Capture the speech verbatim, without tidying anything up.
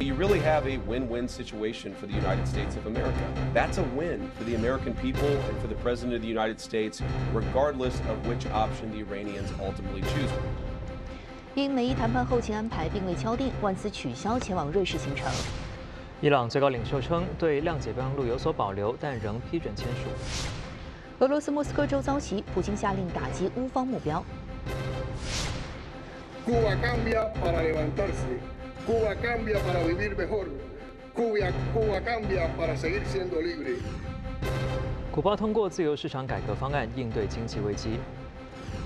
You really have a win-win situation for the United States of America. That's a win for the American people and for the President of the United States, regardless of which option the Iranians ultimately choose. 因美伊谈判后勤安排并未敲定，万斯取消前往瑞士行程。 伊朗最高领袖称对谅解备忘录有所保留，但仍批准签署。 俄罗斯莫斯科州遭袭，普京下令打击乌方目标。 Cuba cambia para levantarse. Cuba cambia para vivir mejor. Cuba Cuba cambia para seguir siendo libre. 古巴通过自由市场改革方案应对经济危机。